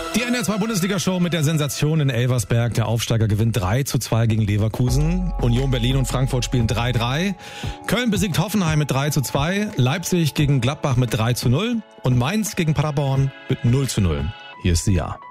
Die NDR2-Bundesliga-Show mit der Sensation in Elversberg. Der Aufsteiger gewinnt 3:2 gegen Leverkusen. Union Berlin und Frankfurt spielen 3:3. Köln besiegt Hoffenheim mit 3:2. Leipzig gegen Gladbach mit 3:0. Und Mainz gegen Paderborn mit 0:0. Hier ist sie ja.